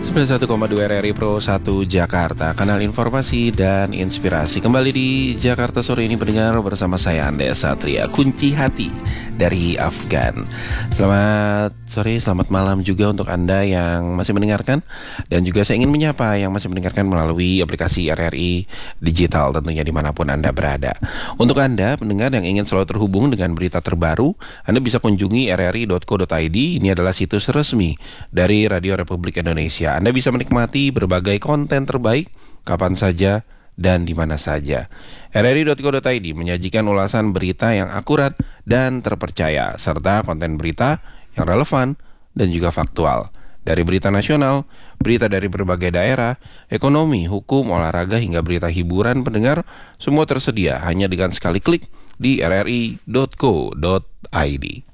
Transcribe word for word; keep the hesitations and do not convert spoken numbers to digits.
sembilan puluh satu koma dua R R I Pro satu Jakarta, kanal informasi dan inspirasi. Kembali di Jakarta sore ini pendengar bersama saya Ande Satria, kunci hati dari Afgan. Selamat sore, selamat malam juga untuk Anda yang masih mendengarkan. Dan juga saya ingin menyapa yang masih mendengarkan melalui aplikasi R R I Digital tentunya dimanapun Anda berada. Untuk Anda pendengar yang ingin selalu terhubung dengan berita terbaru, Anda bisa kunjungi r r i dot co dot i d. Ini adalah situs resmi dari Radio Republik Indonesia. Anda bisa menikmati berbagai konten terbaik kapan saja dan di mana saja. r r i dot co dot i d menyajikan ulasan berita yang akurat dan terpercaya serta konten berita yang relevan dan juga faktual. Dari berita nasional, berita dari berbagai daerah, ekonomi, hukum, olahraga hingga berita hiburan pendengar, semua tersedia hanya dengan sekali klik di r r i dot co dot i d.